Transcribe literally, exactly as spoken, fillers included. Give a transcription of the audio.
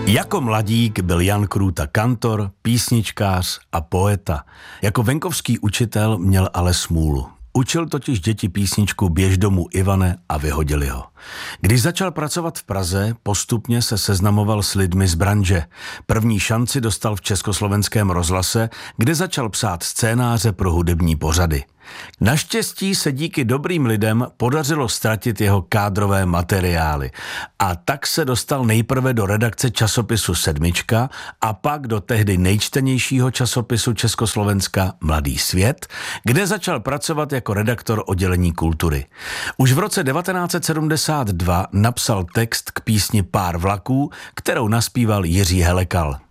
Jako mladík byl Jan Krůta kantor, písničkář a poeta. Jako venkovský učitel měl ale smůlu. Učil totiž děti písničku Běž domů Ivane a vyhodili ho. Když začal pracovat v Praze, postupně se seznamoval s lidmi z branže. První šanci dostal v Československém rozhlase, kde začal psát scénáře pro hudební pořady. Naštěstí se díky dobrým lidem podařilo ztratit jeho kádrové materiály a tak se dostal nejprve do redakce časopisu Sedmička a pak do tehdy nejčtenějšího časopisu Československa Mladý svět, kde začal pracovat jako redaktor oddělení kultury. Už v roce devatenáct set sedmdesát dva napsal text k písni Pár vlaků, kterou naspíval Jiří Helekal.